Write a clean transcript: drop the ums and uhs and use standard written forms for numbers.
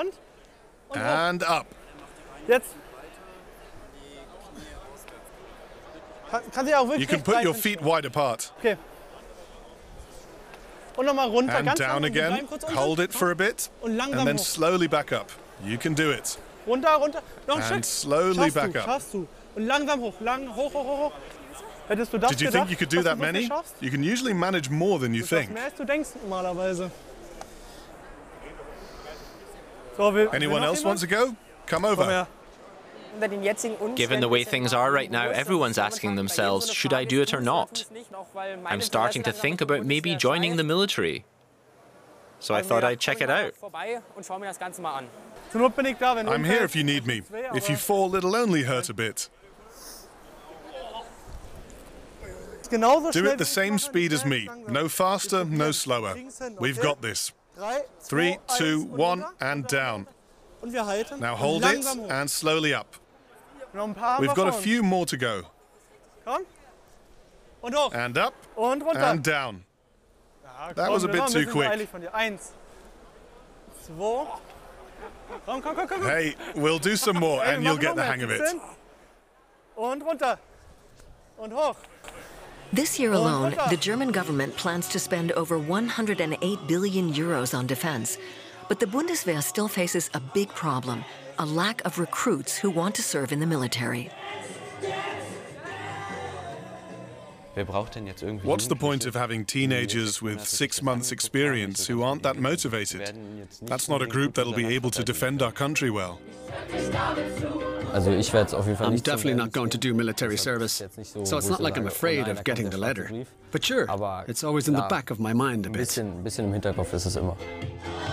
Und hoch. And up. Jetzt. Kann sich auch wirklich You can put your feet wide apart. Okay. Und nochmal runter, And ganz down langsam. again. Bleiben kurz unten. Hold it for a bit. Und langsam And then hoch. slowly back up. You can do it. Runter, runter. Noch ein And Stück. slowly back up. Schaffst du. Und langsam hoch. Hoch, hoch, hoch. Hättest du das Did you gedacht, think you could do dass that du so viel many? schaffst? You can usually manage more than you Du schaffst think. mehr als du denkst normalerweise. So, will Anyone noch else jemand? want to go? Come Komm over. her. Given the way things are right now, everyone's asking themselves, should I do it or not? I'm starting to think about maybe joining the military. So I thought I'd check it out. Zur Not bin ich da, wenn du I'm here umfällst. if you need me. If you fall, it'll only hurt a bit. Genauso Do schnell it the wie ich same mache, speed as schnell, me. langsam. No faster, no Wir slower. kriegen's hin, We've okay? got this. 3, 3, 2, 1, and down. Und wir halten. Now Und hold it langsam hoch. and slowly up. Noch ein paar haben We've wir got a vor uns. few more to go. Komm. Und hoch. And up Und runter. and down. Ja, that komm, was a das bit war ein too bisschen quick. eilig von dir. 1, 2. Komm. Hey, we'll do some more Ey, and wir you'll machen get noch the mehr. hang of it. Kriegst du hin? Und runter. Und hoch. This year alone, the German government plans to spend over 108 billion euros on defense. But the Bundeswehr still faces a big problem, a lack of recruits who want to serve in the military. What's the point of having teenagers with 6 months' experience who aren't that motivated? That's not a group that'll be able to defend our country well. I'm definitely not going to do military service, so it's not like I'm afraid of getting the letter. But sure, it's always in the back of my mind a bit.